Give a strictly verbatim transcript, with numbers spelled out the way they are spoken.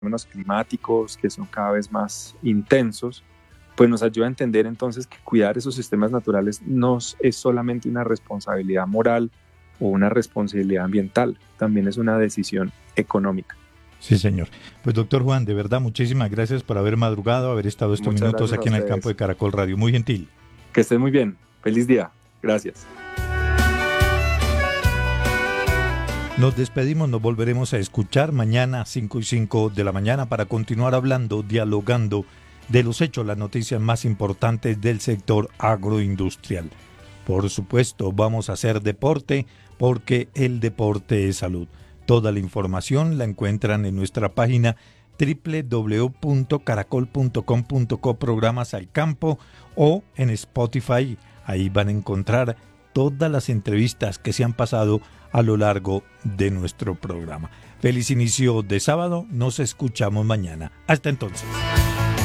fenómenos climáticos que son cada vez más intensos, pues nos ayuda a entender entonces que cuidar esos sistemas naturales no es solamente una responsabilidad moral o una responsabilidad ambiental, también es una decisión económica. Sí, señor. Pues doctor Juan, de verdad, muchísimas gracias por haber madrugado, haber estado estos Muchas minutos gracias a aquí en el campo ustedes. de Caracol Radio. Muy gentil. Que estén muy bien. Feliz día. Gracias. Nos despedimos, nos volveremos a escuchar mañana a cinco y cinco de la mañana para continuar hablando, dialogando de los hechos, las noticias más importantes del sector agroindustrial. Por supuesto, vamos a hacer deporte porque el deporte es salud. Toda la información la encuentran en nuestra página doble u doble u doble u punto caracol punto com punto co programas al campo o en Spotify. Ahí van a encontrar todas las entrevistas que se han pasado a lo largo de nuestro programa. Feliz inicio de sábado, nos escuchamos mañana. Hasta entonces.